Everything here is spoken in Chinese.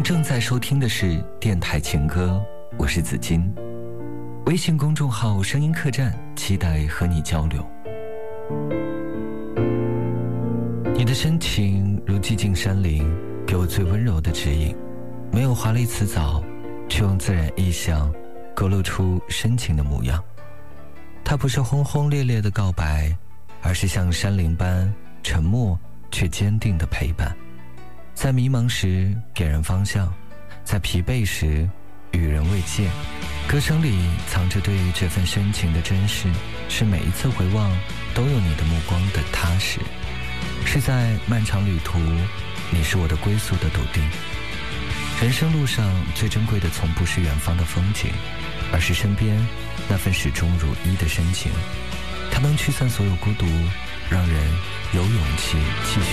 正在收听的是电台情歌，我是子金。微信公众号声音客栈，期待和你交流。你的深情如寂静山林，给我最温柔的指引，没有华丽辞藻，却用自然意象勾勒出深情的模样。它不是轰轰烈烈的告白，而是像山林般沉默却坚定的陪伴，在迷茫时给人方向，在疲惫时与人慰藉。歌声里藏着对于这份深情的珍视，是每一次回望都有你的目光的踏实，是在漫长旅途，你是我的归宿的笃定。人生路上最珍贵的从不是远方的风景，而是身边那份始终如一的深情。它能驱散所有孤独，让人有勇气继续